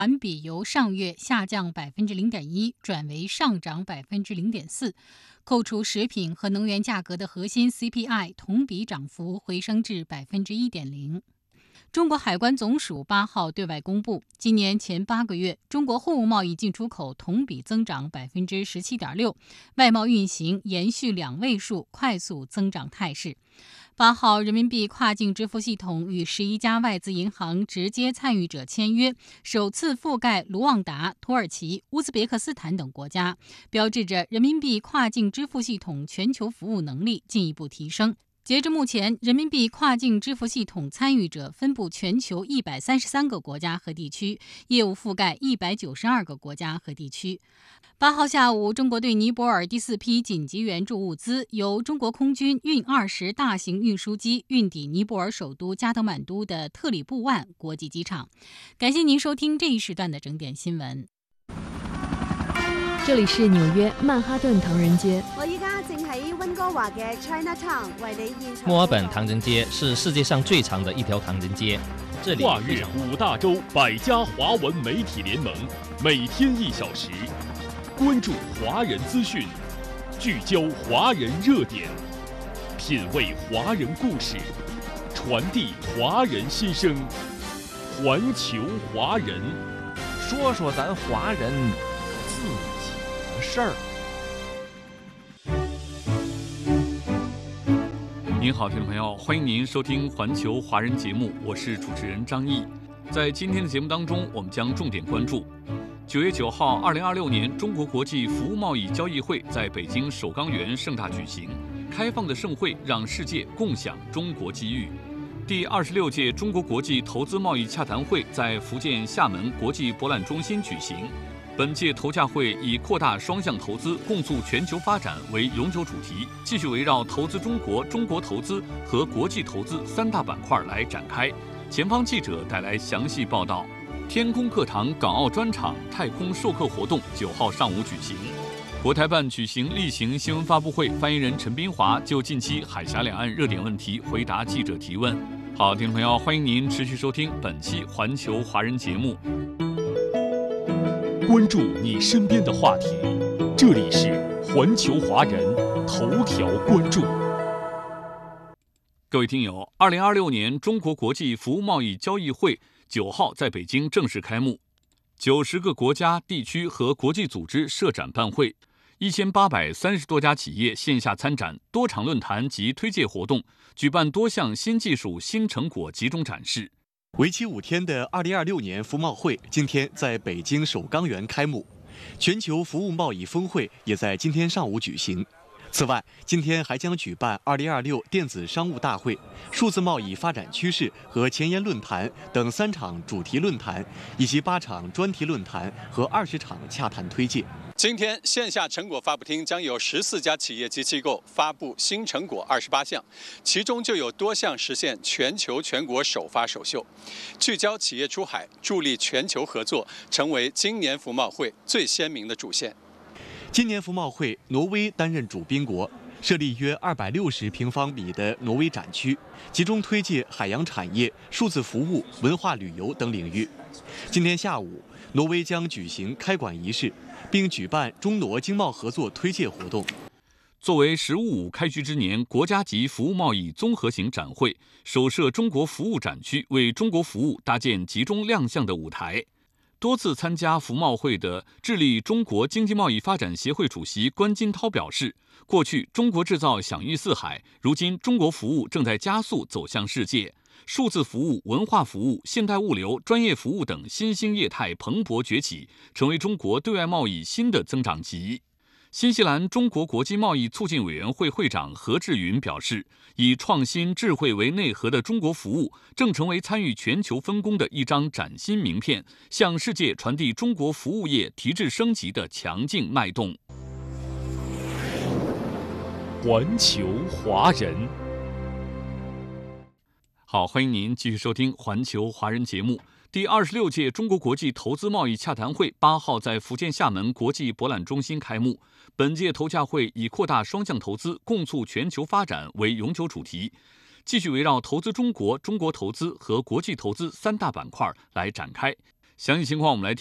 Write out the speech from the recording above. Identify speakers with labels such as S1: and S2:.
S1: 环比由上月下降0.1%转为上涨0.4%，扣除食品和能源价格的核心 CPI 同比涨幅回升至1.0%。中国海关总署8号对外公布，今年前8个月，中国货物贸易进出口同比增长17.6%，外贸运行延续2位数快速增长态势。8号，人民币跨境支付系统与11家外资银行直接参与者签约，首次覆盖卢旺达、土耳其、乌兹别克斯坦等国家，标志着人民币跨境支付系统全球服务能力进一步提升。截至目前，人民币跨境支付系统参与者分布全球133个国家和地区，业务覆盖192个国家和地区。8号下午，中国对尼泊尔第4批紧急援助物资由中国空军运20大型运输机运抵尼泊尔首都加德满都的特里布万国际机场。感谢您收听这一时段的整点新闻。
S2: 这里是纽约曼哈顿唐人街。
S3: 我依家正喺温哥華嘅 Chinatown 為你現場。
S4: 墨爾本唐人街是世界上最长的一条唐人街，这里
S5: 跨越5大洲100家华文媒体联盟，每天1小时，关注华人资讯，聚焦华人热点，品味华人故事，传递华人心声，环球华人，
S6: 说说咱华人自己的事儿。
S7: 您好，听众朋友，欢迎您收听环球华人节目，我是主持人张毅。在今天的节目当中，我们将重点关注9月9号2026年中国国际服务贸易交易会在北京首钢园盛大举行，开放的盛会让世界共享中国机遇。第26届中国国际投资贸易洽谈会在福建厦门国际博览中心举行。本届投洽会以扩大双向投资、共促全球发展为永久主题，继续围绕投资中国、中国投资和国际投资3大板块来展开。前方记者带来详细报道。天空课堂港澳专场太空授课活动9号上午举行。国台办举行例行新闻发布会，发言人陈斌华就近期海峡两岸热点问题回答记者提问。好，听众朋友，欢迎您持续收听本期环球华人节目。
S5: 关注你身边的话题，这里是环球华人头条关注。
S7: 各位听友，2026年中国国际服务贸易交易会9号在北京正式开幕，90个国家、地区和国际组织设展办会，1830多家企业线下参展，多场论坛及推介活动，举办多项新技术、新成果集中展示。
S8: 为期5天的2026年服贸会今天在北京首钢园开幕，全球服务贸易峰会也在今天上午举行。此外，今天还将举办2026电子商务大会、数字贸易发展趋势和前沿论坛等3场主题论坛，以及8场专题论坛和20场洽谈推介。
S9: 今天线下成果发布厅将有14家企业及机构发布新成果28项，其中就有多项实现全球全国首发首秀，聚焦企业出海，助力全球合作，成为今年服贸会最鲜明的主线。
S8: 今年服贸会，挪威担任主宾国，设立约260平方米的挪威展区，集中推介海洋产业、数字服务、文化旅游等领域。今天下午，挪威将举行开馆仪式，并举办中挪经贸合作推介活动。
S7: 作为“十五五”开局之年国家级服务贸易综合型展会，首设中国服务展区，为中国服务搭建集中亮相的舞台。多次参加服贸会的智利中国经济贸易发展协会主席关金涛表示，过去中国制造享誉四海，如今中国服务正在加速走向世界。数字服务、文化服务、现代物流、专业服务等新兴业态蓬勃崛起，成为中国对外贸易新的增长极。新西兰中国国际贸易促进委员会会长何志云表示，以创新智慧为内核的中国服务正成为参与全球分工的一张崭新名片，向世界传递中国服务业提质升级的强劲脉动。
S5: 环球华人，
S7: 好，欢迎您继续收听环球华人节目。第26届中国国际投资贸易洽谈会8号在福建厦门国际博览中心开幕。本届投洽会以扩大双向投资、共促全球发展为永久主题，继续围绕投资中国、中国投资和国际投资3大板块来展开。 详细情况我们来